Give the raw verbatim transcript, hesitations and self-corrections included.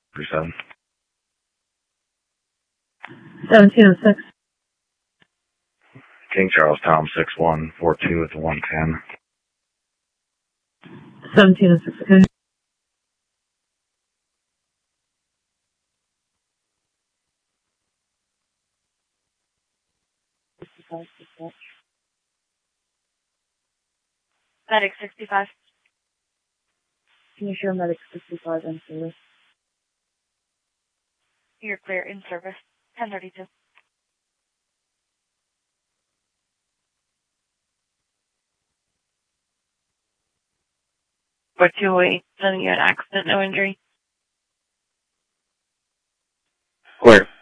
Percent. seventeen oh six. King Charles Tom six one four two at the one ten. seventeen oh six, okay. Medic sixty-five. Can you show Medic sixty-five in service? You're clear in service. ten thirty-two. four two oh eight, sending you an accident, no injury. Clear.